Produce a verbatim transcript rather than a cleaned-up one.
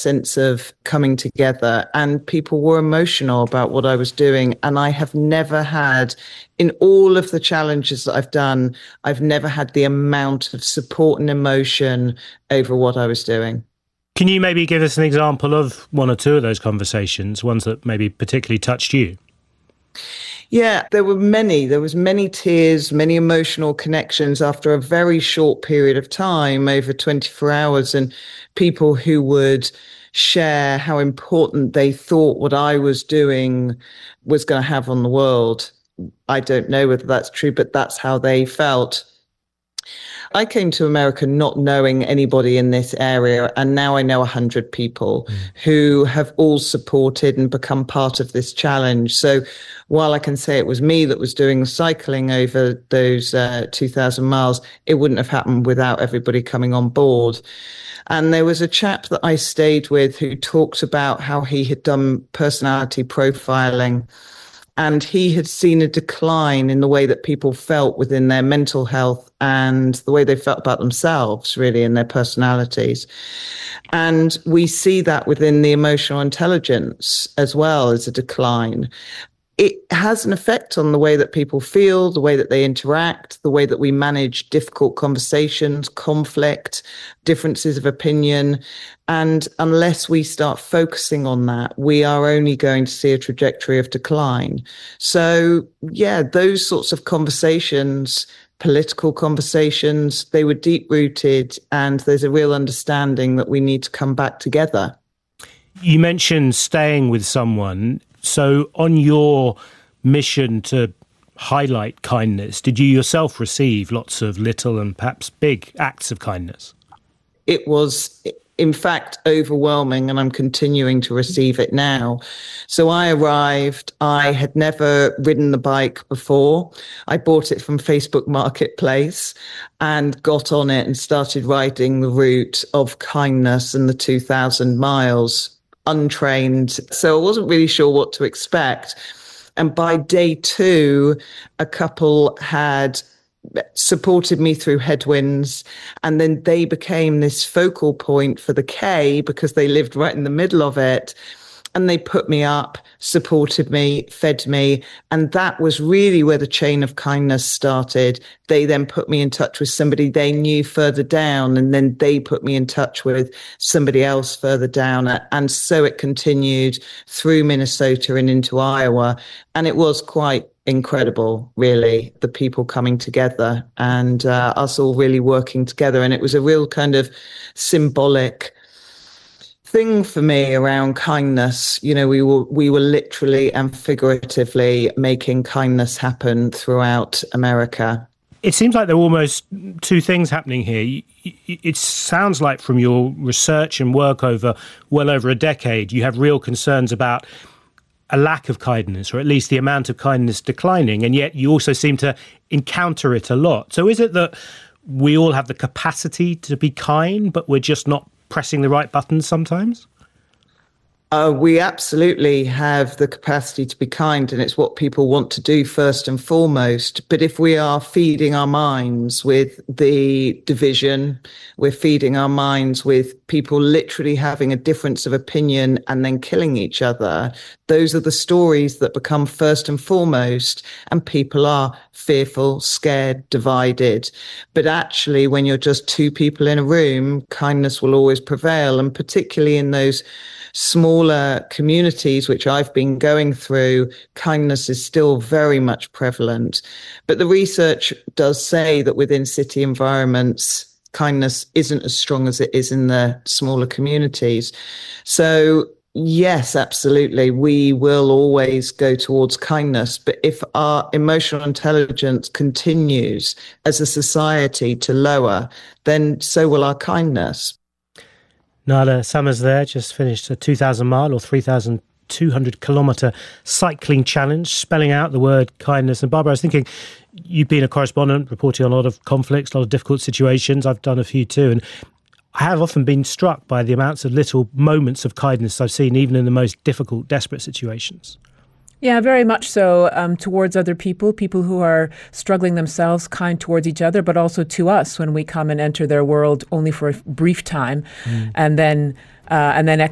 sense of coming together, and people were emotional about what I was doing. And I have never had, in all of the challenges that I've done, I've never had the amount of support and emotion over what I was doing. Can you maybe give us an example of one or two of those conversations, ones that maybe particularly touched you? Yeah, there were many. There was many tears, many emotional connections after a very short period of time, over twenty-four hours, and people who would share how important they thought what I was doing was going to have on the world. I don't know whether that's true, but that's how they felt. I came to America not knowing anybody in this area, and now I know one hundred people mm. who have all supported and become part of this challenge. So while I can say it was me that was doing cycling over those uh, two thousand miles, it wouldn't have happened without everybody coming on board. And there was a chap that I stayed with who talked about how he had done personality profiling, and he had seen a decline in the way that people felt within their mental health and the way they felt about themselves, really, in their personalities. And we see that within the emotional intelligence as well as a decline. It has an effect on the way that people feel, the way that they interact, the way that we manage difficult conversations, conflict, differences of opinion. And unless we start focusing on that, we are only going to see a trajectory of decline. So, yeah, those sorts of conversations, political conversations, they were deep-rooted, and there's a real understanding that we need to come back together. You mentioned staying with someone. So on your mission to highlight kindness, did you yourself receive lots of little and perhaps big acts of kindness? It was, in fact, overwhelming, and I'm continuing to receive it now. So I arrived, I had never ridden the bike before. I bought it from Facebook Marketplace and got on it and started riding the route of kindness and the two thousand miles. Untrained, so I wasn't really sure what to expect. And by day two, a couple had supported me through headwinds, and then they became this focal point for the K because they lived right in the middle of it. And they put me up, supported me, fed me. And that was really where the chain of kindness started. They then put me in touch with somebody they knew further down. And then they put me in touch with somebody else further down. And so it continued through Minnesota and into Iowa. And it was quite incredible, really, the people coming together and uh, us all really working together. And it was a real kind of symbolic thing for me around kindness. You know, we were we were literally and figuratively making kindness happen throughout America. It seems like there are almost two things happening here. It sounds like from your research and work over well over a decade, you have real concerns about a lack of kindness, or at least the amount of kindness declining, and yet you also seem to encounter it a lot. So is it that we all have the capacity to be kind, but we're just not pressing the right buttons sometimes? Uh, we absolutely have the capacity to be kind, and it's what people want to do first and foremost. But if we are feeding our minds with the division, we're feeding our minds with people literally having a difference of opinion and then killing each other, those are the stories that become first and foremost, and people are fearful, scared, divided. But actually, when you're just two people in a room, kindness will always prevail, and particularly in those smaller communities, which I've been going through, kindness is still very much prevalent. But the research does say that within city environments, kindness isn't as strong as it is in the smaller communities. So yes, absolutely, we will always go towards kindness. But if our emotional intelligence continues as a society to lower, then so will our kindness. Nahla Summers there, just finished a two thousand mile or three thousand two hundred kilometre cycling challenge, spelling out the word kindness. And Barbara, I was thinking, you've been a correspondent reporting on a lot of conflicts, a lot of difficult situations. I've done a few too. And I have often been struck by the amounts of little moments of kindness I've seen, even in the most difficult, desperate situations. Yeah, very much so, um, towards other people, people who are struggling themselves, kind towards each other, but also to us when we come and enter their world only for a brief time, mm. and then uh, and then